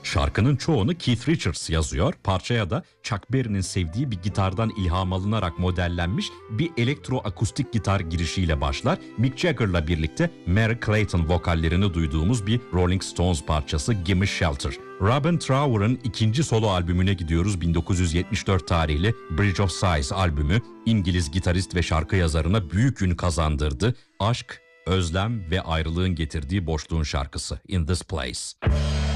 Şarkının çoğunu Keith Richards yazıyor. Parçaya da Chuck Berry'nin sevdiği bir gitardan ilham alınarak modellenmiş bir elektroakustik gitar girişiyle başlar. Mick Jagger'la birlikte Mary Clayton vokallerini duyduğumuz bir Rolling Stones parçası Gimme Shelter. Robin Trower'ın ikinci solo albümüne gidiyoruz. 1974 tarihli Bridge of Sighs albümü İngiliz gitarist ve şarkı yazarına büyük ün kazandırdı. Aşk, özlem ve ayrılığın getirdiği boşluğun şarkısı In This Place.